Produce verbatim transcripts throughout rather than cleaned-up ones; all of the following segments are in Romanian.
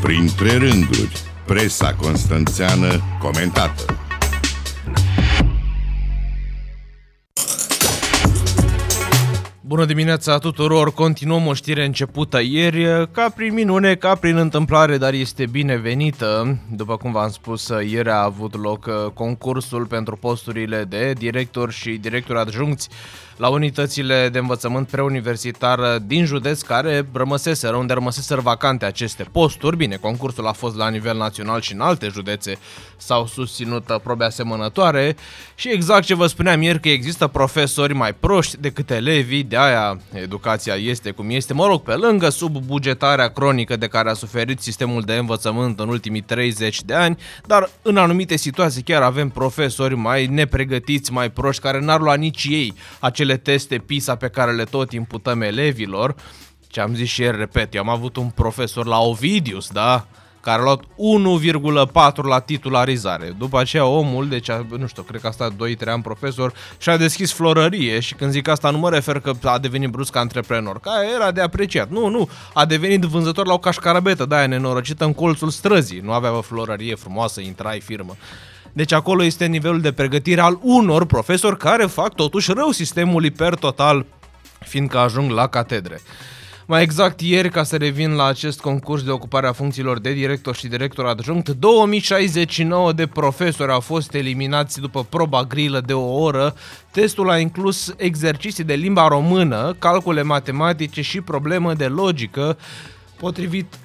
Printre rânduri, presa constanțeană comentată. Bună dimineața tuturor, continuăm o știre începută ieri, ca prin minune, ca prin întâmplare, dar este binevenită. După cum v-am spus, ieri a avut loc concursul pentru posturile de director și director adjuncți la unitățile de învățământ preuniversitar din județ, care rămăseseră, unde rămăseseră vacante aceste posturi. Bine, concursul a fost la nivel național și în alte județe s-au susținut probe asemănătoare și exact ce vă spuneam ieri, că există profesori mai proști decât elevii, de aia educația este cum este, mă rog, pe lângă subbugetarea cronică de care a suferit sistemul de învățământ în ultimii treizeci de ani, dar în anumite situații chiar avem profesori mai nepregătiți, mai proști, care n-ar lua nici ei acele teste PISA pe care le tot imputăm elevilor. Ce am zis și ieri, repet, eu am avut un profesor la Ovidius, da? Care a luat unu virgulă patru la titularizare. După aceea omul, deci nu știu, cred că a stat doi trei ani profesor și a deschis florărie, și când zic asta nu mă refer că a devenit brusc antreprenor, că era de apreciat. Nu, nu, a devenit vânzător la o cașcarabetă de aia nenorocită în colțul străzii. Nu avea o florărie frumoasă, intrai firmă. Deci acolo este nivelul de pregătire al unor profesori care fac totuși rău sistemului per total, fiindcă ajung la catedre. Mai exact, ieri, ca să revin la acest concurs de ocupare a funcțiilor de director și director adjunct, două mii șaizeci și nouă de profesori au fost eliminați după proba grilă de o oră. Testul a inclus exerciții de limba română, calcule matematice și problemă de logică. Potrivit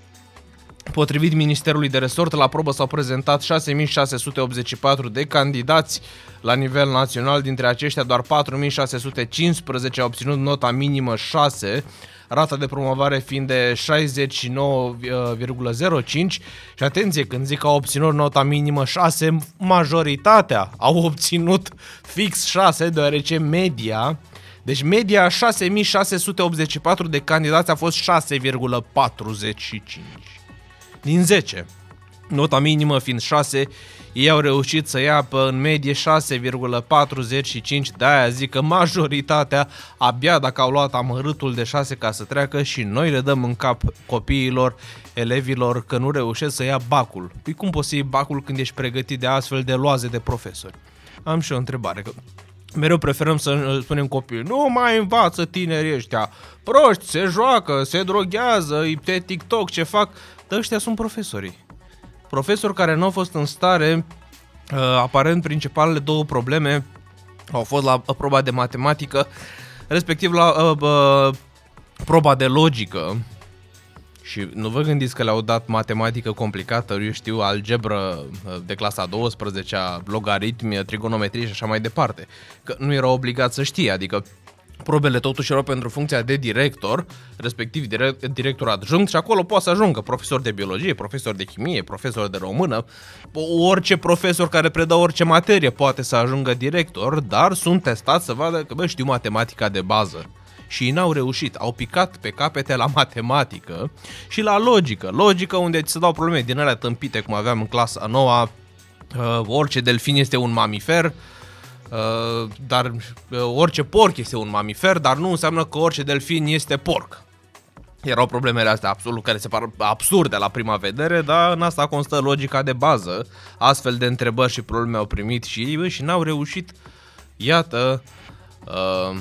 Potrivit Ministerului de Resort, la probă s-au prezentat șase mii șase sute optzeci și patru de candidați la nivel național. Dintre aceștia, doar patru mii șase sute cincisprezece au obținut nota minimă șase, rata de promovare fiind de șaizeci și nouă virgulă zero cinci. Și atenție, când zic că au obținut nota minimă șase, majoritatea au obținut fix șase, deoarece media... Deci media șase mii șase sute optzeci și patru de candidați a fost șase virgulă patruzeci și cinci. Din zece. Nota minimă fiind șase, ei au reușit să ia pe în medie șase virgulă patruzeci și cinci, de-aia zic că majoritatea abia dacă au luat amărâtul de șase ca să treacă, și noi le dăm în cap copiilor, elevilor, că nu reușesc să ia bacul. Păi cum poți să iei bacul când ești pregătit de astfel de loaze de profesori? Am și o întrebare, că mereu preferăm să spunem copiii, nu mai învață tinerii ăștia, proști, se joacă, se droghează, pe TikTok, ce fac? Dar ăștia sunt profesorii. Profesori care nu au fost în stare, aparent principalele două probleme au fost la proba de matematică, respectiv la uh, proba de logică. Și nu vă gândiți că le-au dat matematică complicată, eu știu, algebră de clasa a douăsprezecea, logaritmi, trigonometrie și așa mai departe. Că nu erau obligați să știe, adică probele totuși erau pentru funcția de director, respectiv director adjunct, și acolo poate să ajungă profesor de biologie, profesor de chimie, profesor de română, orice profesor care predă orice materie poate să ajungă director, dar sunt testați să vadă că, bă, știu matematica de bază. Și ei n-au reușit, au picat pe capete la matematică și la logică. Logică unde ți se dau probleme din alea tâmpite, cum aveam în clasa a noua, uh, orice delfin este un mamifer, uh, dar uh, orice porc este un mamifer, dar nu înseamnă că orice delfin este porc. Erau problemele astea absolut, care se par absurde la prima vedere, dar în asta constă logica de bază. Astfel de întrebări și probleme au primit și ei, bă, și n-au reușit. Iată... Uh,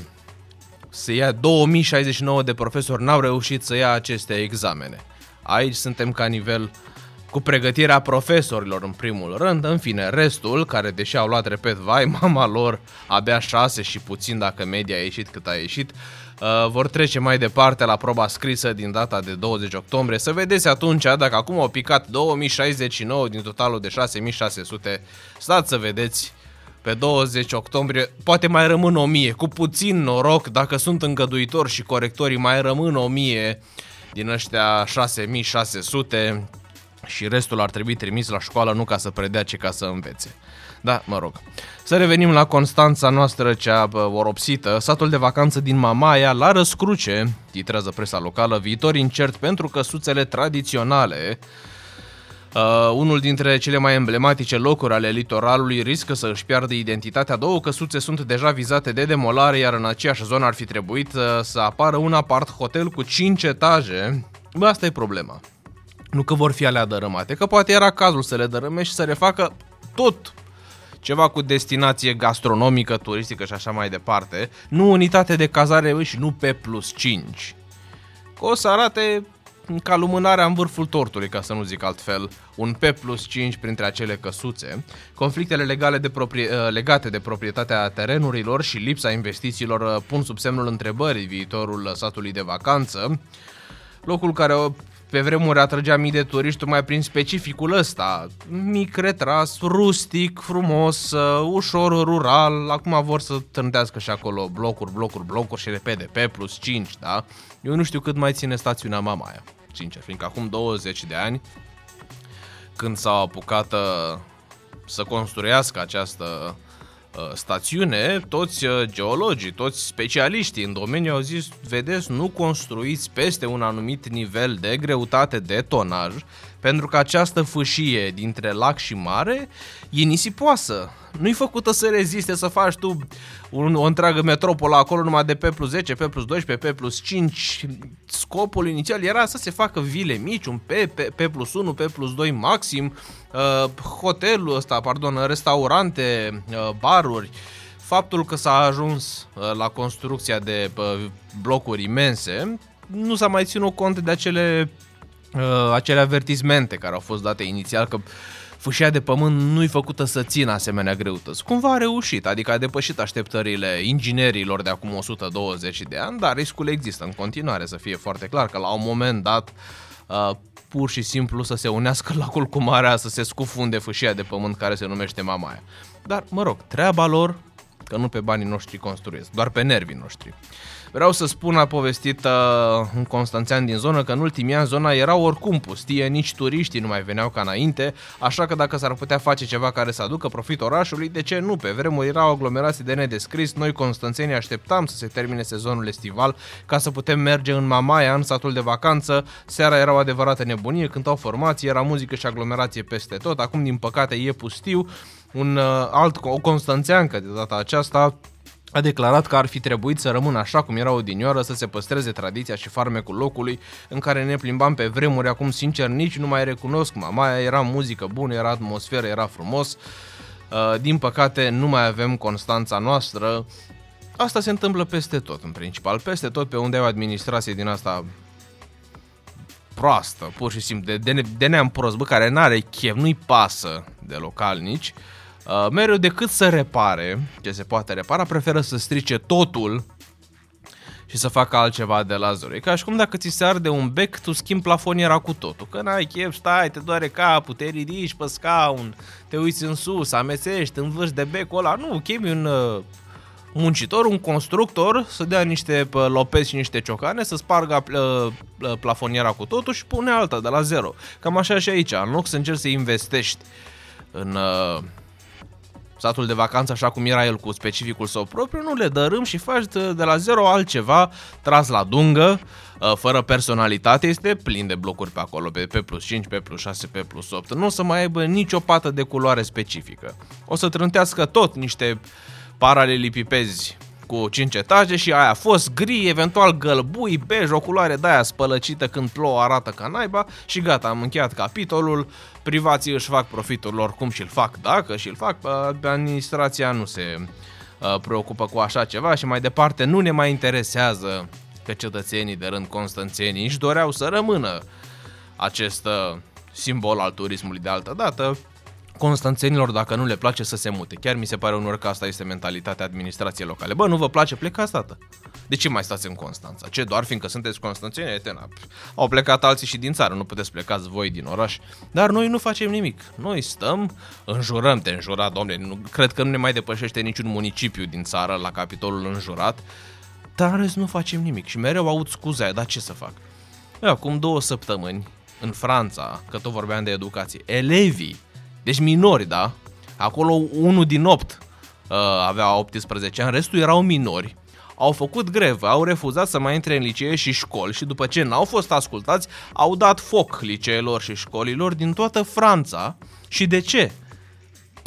să ia două mii șaizeci și nouă de profesori n-au reușit să ia aceste examene. Aici suntem ca nivel cu pregătirea profesorilor în primul rând. În fine, restul, care deși au luat, repet, vai mama lor, abia șase și puțin dacă media a ieșit cât a ieșit, uh, vor trece mai departe la proba scrisă din data de douăzeci octombrie. Să vedeți atunci dacă acum au picat două mii șaizeci și nouă din totalul de șase mii șase sute. Stați să vedeți. Pe douăzeci octombrie poate mai rămân o mie, cu puțin noroc, dacă sunt îngăduitori și corectorii, mai rămân o mie din ăștia șase mii șase sute și restul ar trebui trimis la școală, nu ca să predea, ci ca să învețe. Da, mă rog. Să revenim la Constanța noastră cea oropsită. Satul de vacanță din Mamaia la răscruce, titrează presa locală, viitor incert pentru căsuțele tradiționale. Uh, unul dintre cele mai emblematice locuri ale litoralului riscă să își piardă identitatea. Două căsuțe sunt deja vizate de demolare, iar în aceeași zonă ar fi trebuit uh, să apară un apart-hotel cu cinci etaje. Bă, asta e problema. Nu că vor fi alea dărâmate, că poate era cazul să le dărâme și să refacă tot ceva cu destinație gastronomică, turistică și așa mai departe, nu unitate de cazare și nu P plus cinci. Că o să arate ca lumânarea în vârful tortului, ca să nu zic altfel, un P plus cinci printre acele căsuțe. Conflictele legale de proprie- legate de proprietatea terenurilor și lipsa investițiilor pun sub semnul întrebării viitorul satului de vacanță, locul care pe vremuri atrăgea mii de turiști mai prin specificul ăsta, mic, retras, rustic, frumos, ușor, rural. Acum vor să trântească și acolo blocuri, blocuri, blocuri și repede, P plus cinci, da? Eu nu știu cât mai ține stațiunea Mamaia, sincer, fiindcă acum douăzeci de ani, când s-au apucat să construiască această stațiune, toți geologii, toți specialiștii în domeniu au zis, vedeți, nu construiți peste un anumit nivel de greutate de tonaj, pentru că această fâșie dintre lac și mare e nisipoasă. Nu-i făcută să reziste, să faci tu un, o întreagă metropolă acolo numai de P plus zece, P plus doisprezece, P plus cinci. Scopul inițial era să se facă vile mici, un P, P, P plus unu, P plus doi maxim, uh, hotelul ăsta, pardon, restaurante, uh, baruri. Faptul că s-a ajuns uh, la construcția de uh, blocuri imense, nu s-a mai ținut cont de acele, uh, acele avertismente care au fost date inițial, că fâșia de pământ nu-i făcută să țină asemenea greutăți. Cumva a reușit, adică a depășit așteptările inginerilor de acum o sută douăzeci de ani, dar riscul există în continuare, să fie foarte clar, că la un moment dat uh, pur și simplu să se unească lacul cu marea, să se scufunde fâșia de pământ care se numește Mamaia. Dar, mă rog, treaba lor, că nu pe banii noștri construiesc, doar pe nervii noștri. Vreau să spun, a povestit uh, un constanțean din zonă, că în ultimii ani zona era oricum pustie, nici turiștii nu mai veneau ca înainte, așa că dacă s-ar putea face ceva care să aducă profit orașului, de ce nu? Pe vremuri erau aglomerații de nedescris, noi constanțenii așteptam să se termine sezonul estival ca să putem merge în Mamaia, în satul de vacanță. Seara era o adevărată nebunie, cântau formații, era muzică și aglomerație peste tot. Acum, din păcate, e pustiu. Un uh, alt, o constanțeancă de data aceasta a declarat că ar fi trebuit să rămână așa cum era odinioară, să se păstreze tradiția și farmecul locului în care ne plimbam pe vremuri. Acum, sincer, nici nu mai recunosc Mamaia, era muzică bună, era atmosferă, era frumos. Din păcate, nu mai avem Constanța noastră. Asta se întâmplă peste tot, în principal, peste tot pe unde ai o administrație din asta proastă, pur și simplu, de, de, de neam prost, bă, care n-are chef, nu-i pasă de localnici. Uh, mereu decât să repare ce se poate repara, preferă să strice totul și să facă altceva de la zero. E ca și cum dacă ți se arde un bec, tu schimbi plafoniera cu totul. Că n-ai chef, stai, te doare capul, te ridici pe scaun, te uiți în sus, amețești, învârși de becul ăla. Nu, chemi un uh, muncitor, un constructor, să dea niște uh, lopezi și niște ciocane, să spargă uh, plafoniera cu totul și pune alta de la zero. Cam așa și aici. În loc să încerci să investești în Uh, satul de vacanță așa cum era el cu specificul său propriu, nu le dărâm și faci de la zero altceva tras la dungă, fără personalitate. Este plin de blocuri pe acolo, pe P plus cinci, P plus șase, P plus opt. Nu o să mai aibă nicio pată de culoare specifică. O să trântească tot niște paralelipipezi cu cinci etaje și aia a fost gri, eventual gălbui, bej, o culoare de-aia spălăcită când plouă, arată ca naiba și gata, am încheiat capitolul. Privații își fac profitul oricum și îl fac dacă și îl fac, administrația nu se uh, preocupă cu așa ceva și mai departe nu ne mai interesează că cetățenii de rând constanțenii își doreau să rămână acest uh, simbol al turismului de altă dată. Constanțenilor, dacă nu le place, să se mute. Chiar mi se pare uneori că asta este mentalitatea administrației locale. Bă, nu vă place, plecați, tată. De ce mai stați în Constanța? Ce, doar fiindcă sunteți constanțeni? Etena. Au plecat alții și din țară, nu puteți plecați voi din oraș. Dar noi nu facem nimic. Noi stăm, înjurăm, te înjura, domne. Nu, cred că nu ne mai depășește niciun municipiu din țară la capitolul înjurat. Dar în rest nu facem nimic. Și mereu aud scuza aia, dar ce să fac? Eu, acum două săptămâni, în Franța, că tot vorbeam de educație, elevii, deci minori, da? Acolo unul din opt uh, avea optsprezece ani, restul erau minori. Au făcut grevă, au refuzat să mai intre în licee și școli și după ce n-au fost ascultați, au dat foc liceelor și școlilor din toată Franța. Și de ce? P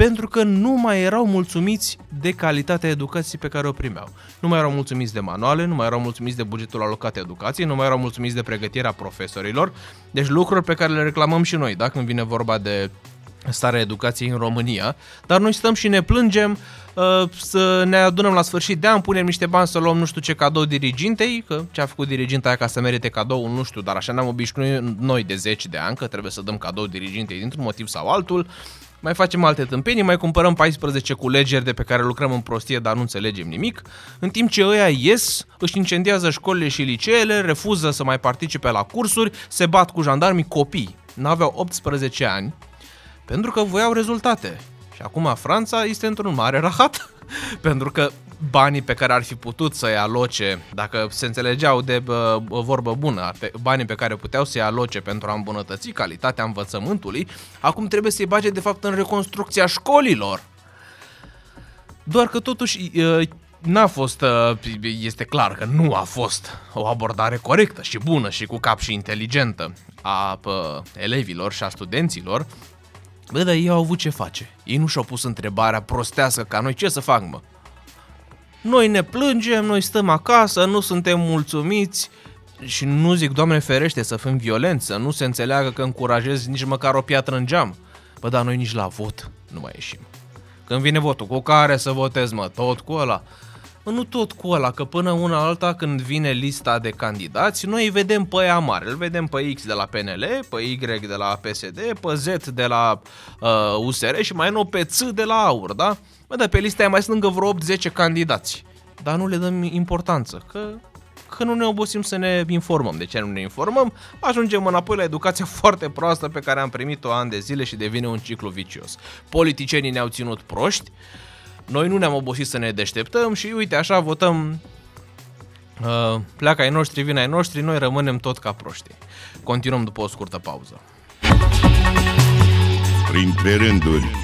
pentru că nu mai erau mulțumiți de calitatea educației pe care o primeau. Nu mai erau mulțumiți de manuale, nu mai erau mulțumiți de bugetul alocat educației, nu mai erau mulțumiți de pregătirea profesorilor. Deci lucruri pe care le reclamăm și noi, da? Când vine vorba de starea educației în România, dar noi stăm și ne plângem uh, să ne adunăm la sfârșit de an, punem niște bani să luăm nu știu ce cadou dirigintei, că ce a făcut diriginta aia ca să merite cadou, nu știu, dar așa ne-am obișnuit noi de zeci de ani, că trebuie să dăm cadou dirigintei dintr-un motiv sau altul. Mai facem alte tâmpenii, mai cumpărăm paisprezece culegeri de pe care lucrăm în prostie, dar nu înțelegem nimic, în timp ce ăia ies, își incendiază școlile și liceele, refuză să mai participe la cursuri, se bat cu jandarmii, copii. N-aveau optsprezece ani, pentru că voiau rezultate. Și acum Franța este într-un mare rahat, pentru că banii pe care ar fi putut să-i aloce, dacă se înțelegeau de bă, vorbă bună, banii pe care puteau să-i aloce pentru a îmbunătăți calitatea învățământului, acum trebuie să-i bage de fapt în reconstrucția școlilor. Doar că totuși n-a fost, este clar că nu a fost o abordare corectă și bună și cu cap și inteligentă a pă, elevilor și a studenților. Bă, dar ei au avut ce face. Ei nu și-au pus întrebarea prostească ca noi, ce să fac, mă? Noi ne plângem, noi stăm acasă, nu suntem mulțumiți și nu zic, Doamne ferește, să fim violenți, să nu se înțeleagă că încurajezi nici măcar o piatră în geam. Bă, dar noi nici la vot nu mai ieșim. Când vine votul, cu care să votez, mă? Tot cu ăla? Mă, nu tot cu ăla, că până una alta când vine lista de candidați, noi îi vedem pe ea mare. Îl vedem pe X de la P N L, pe Y de la P S D, pe Z de la uh, U S R și mai nou pe Ț de la AUR, da? Bă, dar pe lista aia mai sunt încă vreo opt zece candidați. Dar nu le dăm importanță, că, că nu ne obosim să ne informăm. De ce nu ne informăm? Ajungem înapoi la educația foarte proastă pe care am primit-o ani de zile și devine un ciclu vicios. Politicienii ne-au ținut proști, noi nu ne-am obosit să ne deșteptăm și uite așa votăm, uh, pleacă ai noștri, vin ai noștri, noi rămânem tot ca proștii. Continuăm după o scurtă pauză. Printre rânduri,